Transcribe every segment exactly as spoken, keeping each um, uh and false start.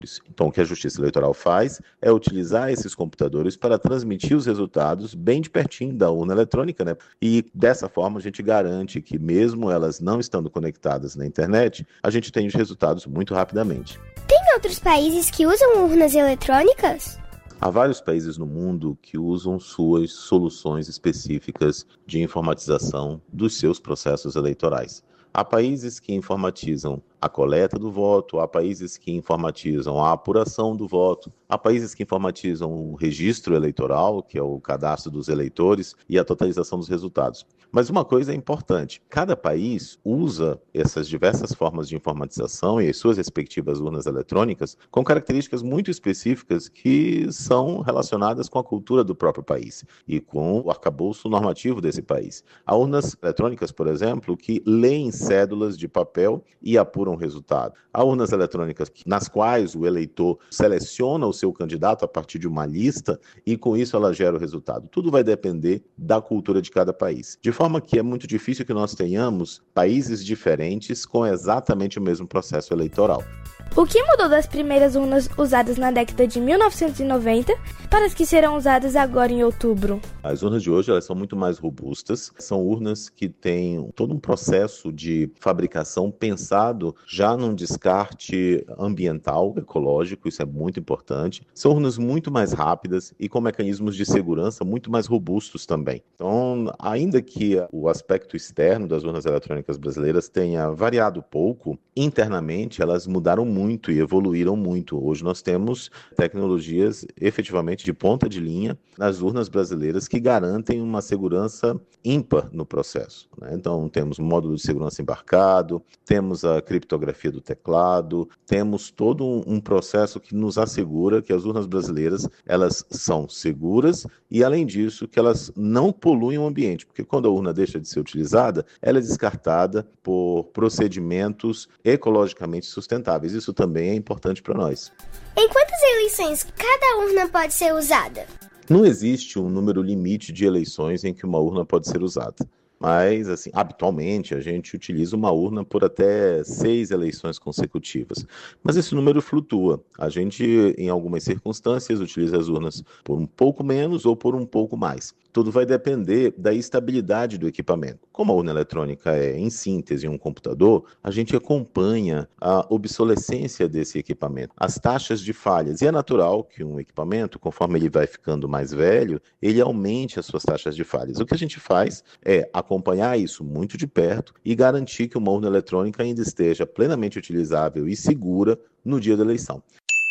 Então, o que a Justiça Eleitoral faz é utilizar esses computadores para transmitir os resultados bem de pertinho da urna eletrônica, né? E dessa forma a gente garante que, mesmo elas não estando conectadas na internet, a gente tem os resultados muito rapidamente. Tem outros países que usam urnas eletrônicas? Há vários países no mundo que usam suas soluções específicas de informatização dos seus processos eleitorais. Há países que informatizam a coleta do voto, há países que informatizam a apuração do voto, há países que informatizam o registro eleitoral, que é o cadastro dos eleitores, e a totalização dos resultados. Mas uma coisa é importante, cada país usa essas diversas formas de informatização e as suas respectivas urnas eletrônicas com características muito específicas que são relacionadas com a cultura do próprio país e com o arcabouço normativo desse país. Há urnas eletrônicas, por exemplo, que leem cédulas de papel e apuram o resultado. Há urnas eletrônicas nas quais o eleitor seleciona o seu candidato a partir de uma lista e com isso ela gera o resultado. Tudo vai depender da cultura de cada país. De forma que é muito difícil que nós tenhamos países diferentes com exatamente o mesmo processo eleitoral. O que mudou das primeiras urnas usadas na década de mil novecentos e noventa para as que serão usadas agora em outubro? As urnas de hoje elas são muito mais robustas, são urnas que têm todo um processo de fabricação pensado já num descarte ambiental, ecológico, isso é muito importante. São urnas muito mais rápidas e com mecanismos de segurança muito mais robustos também. Então, ainda que o aspecto externo das urnas eletrônicas brasileiras tenha variado pouco, internamente elas mudaram muito. muito e evoluíram muito. Hoje nós temos tecnologias efetivamente de ponta de linha nas urnas brasileiras que garantem uma segurança ímpar no processo, né? Então temos módulo de segurança embarcado, temos a criptografia do teclado, temos todo um, um processo que nos assegura que as urnas brasileiras elas são seguras e, além disso, que elas não poluem o ambiente, porque quando a urna deixa de ser utilizada, ela é descartada por procedimentos ecologicamente sustentáveis. Isso também é importante para nós. Em quantas eleições cada urna pode ser usada? Não existe um número limite de eleições em que uma urna pode ser usada. Mas, assim, habitualmente a gente utiliza uma urna por até seis eleições consecutivas. Mas esse número flutua. A gente, em algumas circunstâncias, utiliza as urnas por um pouco menos ou por um pouco mais. Tudo vai depender da estabilidade do equipamento. Como a urna eletrônica é, em síntese, um computador, a gente acompanha a obsolescência desse equipamento, as taxas de falhas. E é natural que um equipamento, conforme ele vai ficando mais velho, ele aumente as suas taxas de falhas. O que a gente faz é acompanhar isso muito de perto e garantir que uma urna eletrônica ainda esteja plenamente utilizável e segura no dia da eleição.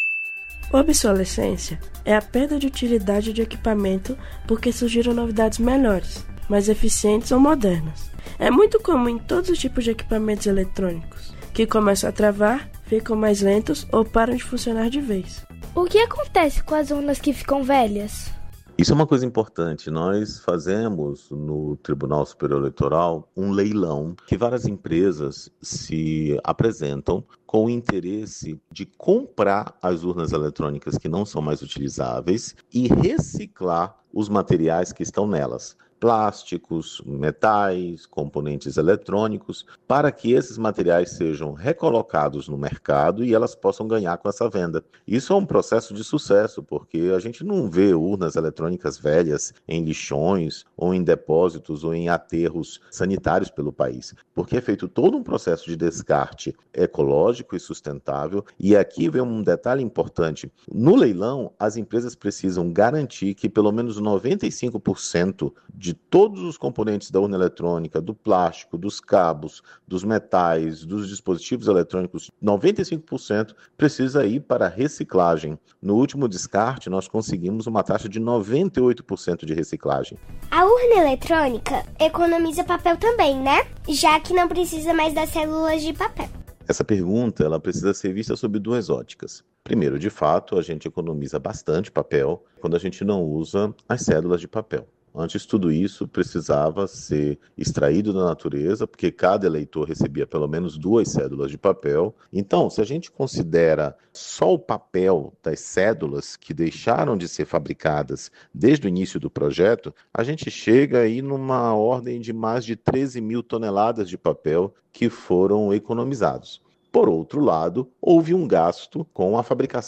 Obsolescência é a perda de utilidade de equipamento porque surgiram novidades melhores, mais eficientes ou modernas. É muito comum em todos os tipos de equipamentos eletrônicos, que começam a travar, ficam mais lentos ou param de funcionar de vez. O que acontece com as urnas que ficam velhas? Isso é uma coisa importante. Nós fazemos no Tribunal Superior Eleitoral um leilão que várias empresas se apresentam com o interesse de comprar as urnas eletrônicas que não são mais utilizáveis e reciclar os materiais que estão nelas. Plásticos, metais, componentes eletrônicos, para que esses materiais sejam recolocados no mercado e elas possam ganhar com essa venda. Isso é um processo de sucesso, porque a gente não vê urnas eletrônicas velhas em lixões, ou em depósitos, ou em aterros sanitários pelo país, porque é feito todo um processo de descarte ecológico e sustentável. E aqui vem um detalhe importante. No leilão, as empresas precisam garantir que pelo menos noventa e cinco por cento de de todos os componentes da urna eletrônica, do plástico, dos cabos, dos metais, dos dispositivos eletrônicos, noventa e cinco por cento precisa ir para reciclagem. No último descarte, nós conseguimos uma taxa de noventa e oito por cento de reciclagem. A urna eletrônica economiza papel também, né? Já que não precisa mais das células de papel. Essa pergunta ela precisa ser vista sob duas óticas. Primeiro, de fato, a gente economiza bastante papel quando a gente não usa as cédulas de papel. Antes, tudo isso precisava ser extraído da natureza, porque cada eleitor recebia pelo menos duas cédulas de papel. Então, se a gente considera só o papel das cédulas que deixaram de ser fabricadas desde o início do projeto, a gente chega aí numa ordem de mais de treze mil toneladas de papel que foram economizados. Por outro lado, houve um gasto com a fabricação